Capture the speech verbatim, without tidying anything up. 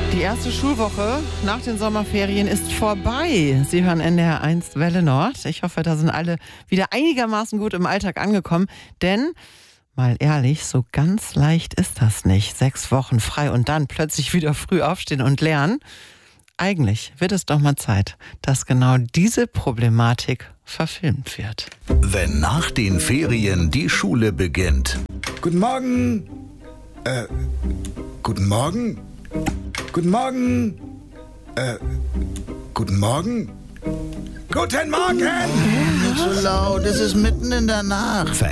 Die erste Schulwoche nach den Sommerferien ist vorbei. Sie hören N D R eins Welle Nord. Ich hoffe, da sind alle wieder einigermaßen gut im Alltag angekommen. Denn, mal ehrlich, so ganz leicht ist das nicht. Sechs Wochen frei und dann plötzlich wieder früh aufstehen und lernen. Eigentlich wird es doch mal Zeit, dass genau diese Problematik verfilmt wird. Wenn nach den Ferien die Schule beginnt. Guten Morgen. Äh, guten Morgen. Guten Morgen. Äh, guten Morgen. Guten Morgen. Nicht so laut, es ist mitten in der Nacht.